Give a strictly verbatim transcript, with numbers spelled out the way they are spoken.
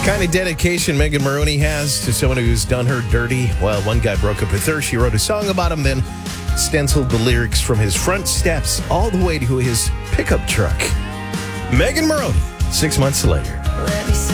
kind of dedication Megan Maroney has to someone who's done her dirty. Well, one guy broke up with her. She wrote a song about him, then stenciled the lyrics from his front steps all the way to his pickup truck. Megan Maroney, six months later.